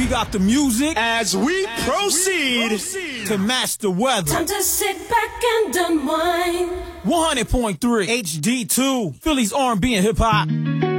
We got the music as we proceed to match the weather. Time to sit back and unwind. 100.3 HD2, Philly's R&B and hip hop.